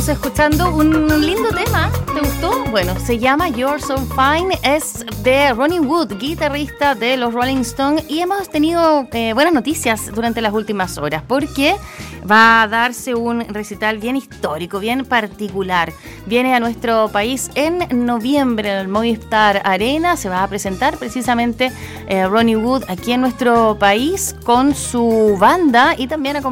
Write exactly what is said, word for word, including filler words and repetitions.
Escuchando un lindo tema, ¿te gustó? Bueno, se llama You're So Fine, es de Ronnie Wood, guitarrista de los Rolling Stones, y hemos tenido eh, buenas noticias durante las últimas horas, porque va a darse un recital bien histórico, bien particular. Viene a nuestro país en noviembre en el Movistar Arena, se va a presentar precisamente eh, Ronnie Wood aquí en nuestro país con su banda y también acompañado